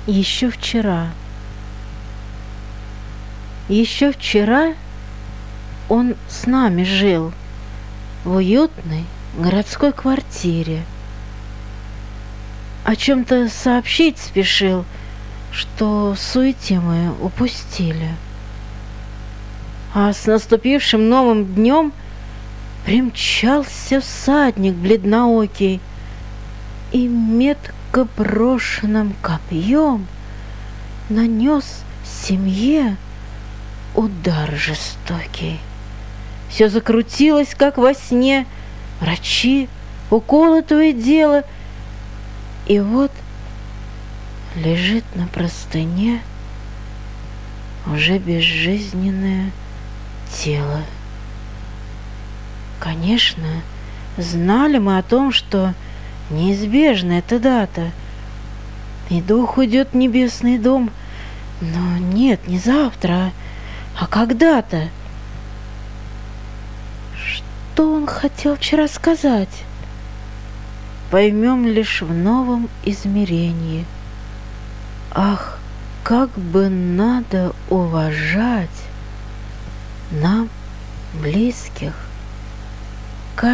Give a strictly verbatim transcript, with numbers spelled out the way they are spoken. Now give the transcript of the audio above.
еще вчера. Еще вчера он с нами жил в уютной городской квартире. О чем-то сообщить спешил, что в суете мы упустили. А с наступившим новым днем примчался всадник бледноокий и метко брошенным копьем нанес семье удар жестокий. Все закрутилось, как во сне, врачи, уколы то и дело, и вот лежит на простыне уже безжизненное тело. Конечно, знали мы о том, что неизбежна эта дата, и дух уйдет в небесный дом, но нет, не завтра, а когда-то. Что он хотел вчера сказать? Поймем лишь в новом измерении. Ах, как бы надо уважать нам близких